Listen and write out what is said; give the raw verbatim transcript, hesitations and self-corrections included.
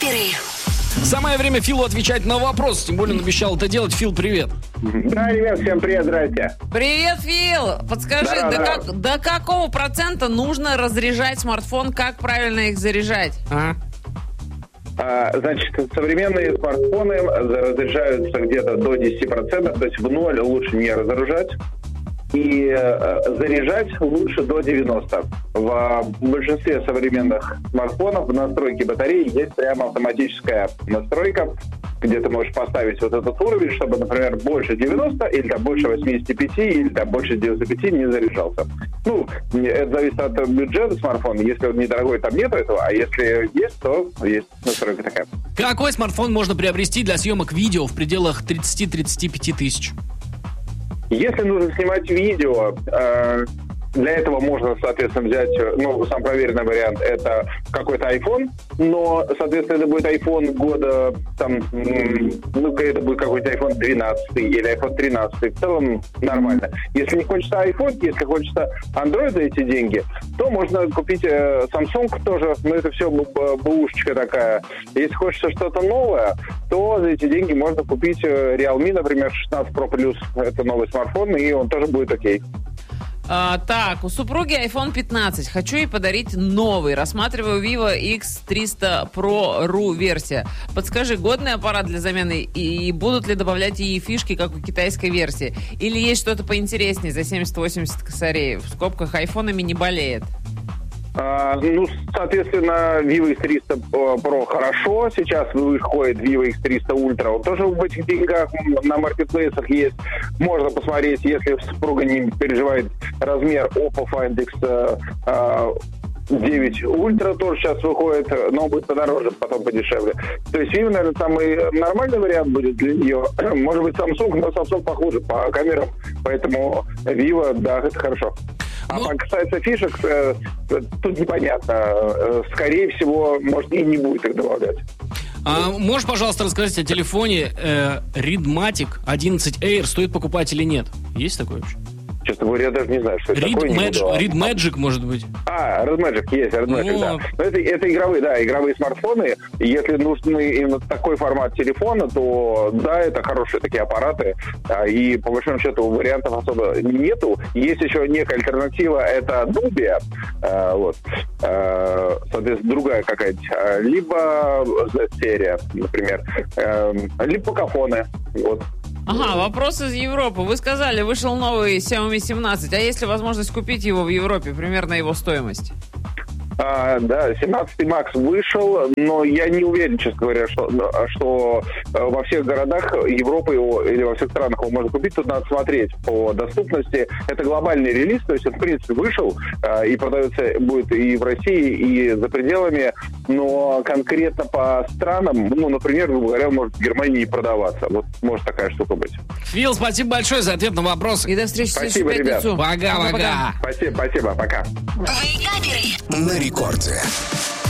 Вейкаперы. Самое время Филу отвечать на вопрос. Тем более он обещал это делать. Фил, привет. Да, ребят, всем привет, здрасте. Привет, Фил. Подскажи, Да, до, да. как- до какого процента нужно разряжать смартфон? Как правильно их заряжать? А? А, значит, современные смартфоны разряжаются где-то до десять процентов, то есть в ноль лучше не разоружать. И э, заряжать лучше до девяноста процентов. В большинстве современных смартфонов в настройке батареи есть прямо автоматическая настройка, где ты можешь поставить вот этот уровень, чтобы, например, больше девяноста, или там больше восемьдесят пять, или там больше девяносто пять не заряжался. Ну, это зависит от бюджета смартфона. Если он недорогой, там нету этого, а если есть, то есть настройка такая. Какой смартфон можно приобрести для съемок видео в пределах тридцать-тридцать пять тысяч? Если нужно снимать видео, э, для этого можно, соответственно, взять, ну, сам проверенный вариант, это какой-то iPhone, но, соответственно, это будет iPhone года, там, м, ну, это будет какой-то iPhone двенадцать или iPhone тринадцать, в целом нормально. Если не хочется iPhone, если хочется Android за эти деньги, то можно купить э, Samsung тоже, но это все бэушечка такая. Если хочется что-то новое, то за эти деньги можно купить э, Realme, например, шестнадцать Pro Plus, это новый смартфон, и он тоже будет окей. А, так, у супруги айфон пятнадцать. Хочу ей подарить новый. Рассматриваю Vivo икс триста Pro эр ю версия. Подскажи, годный аппарат для замены и будут ли добавлять ей фишки, как у китайской версии? Или есть что-то поинтереснее за семьдесят-восемьдесят косарей? В скобках айфонами не болеет. А, ну, соответственно, Vivo икс триста Pro хорошо. Сейчас выходит Vivo икс триста Ultra. Он тоже в этих деньгах на маркетплейсах есть. Можно посмотреть, если супруга не переживает размер Oppo Find X а, девять Ultra тоже сейчас выходит, но будет подороже, потом подешевле. То есть Vivo, наверное, самый нормальный вариант будет для нее. Может быть, Samsung, но Samsung похуже по камерам. Поэтому Vivo, да, это хорошо. А Ну... касается фишек, э, тут непонятно. Э, скорее всего, может, и не будет их добавлять. А можешь, пожалуйста, рассказать о телефоне э, Readmatic одиннадцать Air, стоит покупать или нет? Есть такой вообще? Честно говоря, я даже не знаю, что это Read такое. не Magic, буду. Read Magic, может быть. А, Red Magic есть, Red Magic, Ну, да. Но это, это игровые, да, игровые смартфоны. Если нужен именно такой формат телефона, то да, это хорошие такие аппараты. И по большому счету вариантов особо нету. Есть еще некая альтернатива, это Nubia. Вот. Соответственно, другая какая-то. Либо Z-серия, например. Либо покафоны. Вот. Ага, вопрос из Европы. Вы сказали, вышел новый Xiaomi семнадцать. А есть ли возможность купить его в Европе? Примерно его стоимость? А, да, семнадцатый Макс вышел, но я не уверен, честно говоря, что, что во всех городах Европы его, или во всех странах его можно купить. Тут надо смотреть по доступности. Это глобальный релиз, то есть он, в принципе, вышел и продается будет и в России, и за пределами, но конкретно по странам, ну, например, грубо говоря, может в Германии продаваться. Вот может такая штука быть. Фил, спасибо большое за ответ на вопрос. И до встречи в следующую Спасибо, ребят. пятницу. Пока-пока. Спасибо, спасибо, пока. Вейкаперы. На рекорде.